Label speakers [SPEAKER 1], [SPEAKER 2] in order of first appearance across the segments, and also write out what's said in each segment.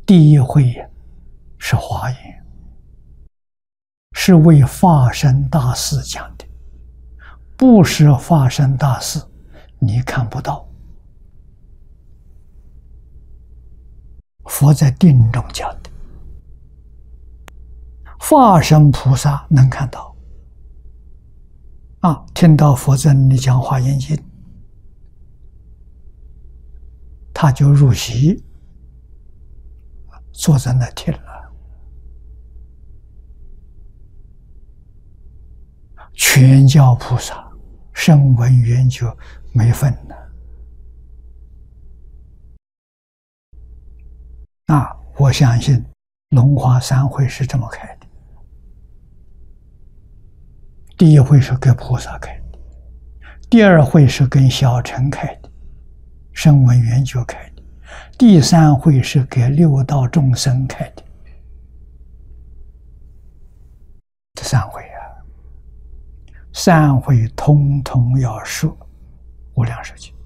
[SPEAKER 1] 第一会是华严，是为法身大士讲的，不是法身大士你看不到。佛在定中讲的，法身菩萨能看到。听到佛在那里讲华严经，他就入席，坐在那听了。全教菩萨声闻缘觉没分了。我相信龙华三会是这么开的。第一会是给菩萨开的，第二会是跟小乘开的，声闻缘觉开的，第三会是给六道众生开的。这三会三会通通要说无量寿经。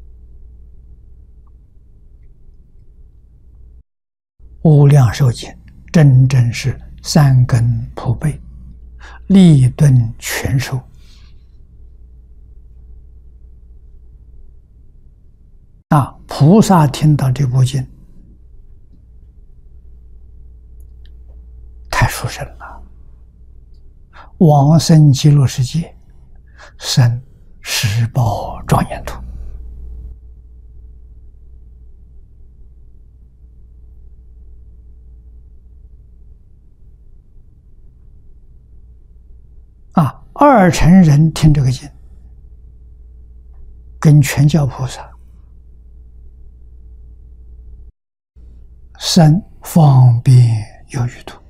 [SPEAKER 1] 无量寿经真正是三根普被，利钝全收。菩萨听到这部经，太殊胜了。往生极乐世界，生十宝庄严土。二乘人听这个经，跟全教菩萨生方便有余土。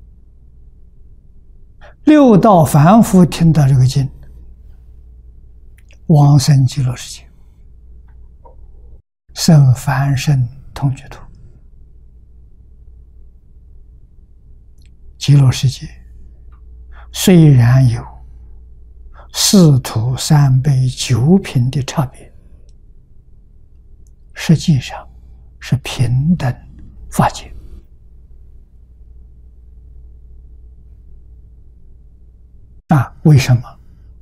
[SPEAKER 1] 六道凡夫听到这个经，往生极乐世界，生凡圣同居土。极乐世界虽然有四土三辈九品的差别，实际上是平等法界。为什么？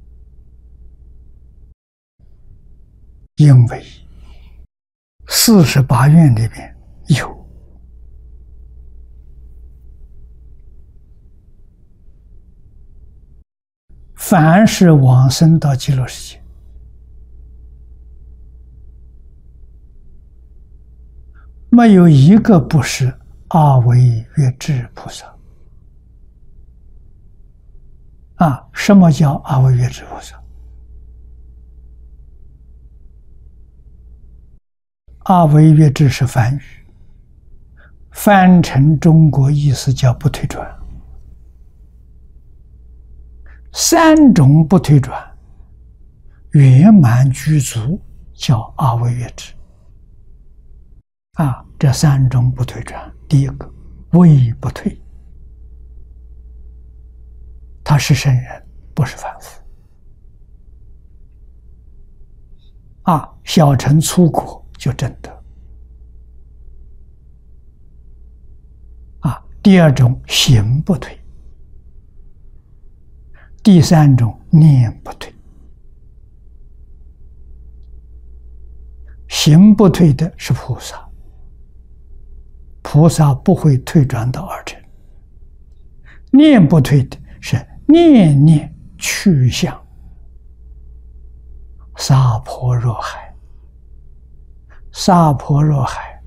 [SPEAKER 1] 因为48愿里面有凡是往生到极乐世界，没有一个不是阿惟越致菩萨。什么叫阿惟越致菩萨？阿惟越致是梵语，翻成中国意思叫不退转。三种不退转圆满具足叫阿惟越致。这三种不退转，第一个位不退，他是圣人，不是凡夫。小乘粗果就证得。第二种行不退，第三种念不退。行不退的是菩萨，菩萨不会退转到二乘。念不退的是念念趋向娑婆若海。娑婆若海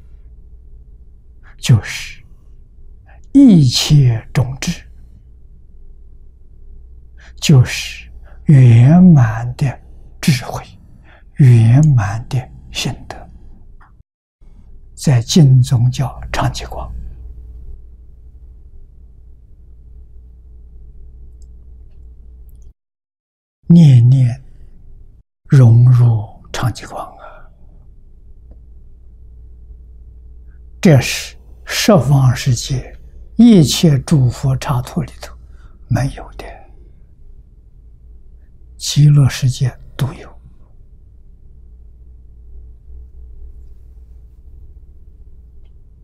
[SPEAKER 1] 就是一切种智，就是圆满的智慧，圆满的心得，在经中叫常寂光。念念融入常寂光这是十方世界一切诸佛刹土里头没有的，极乐世界独有。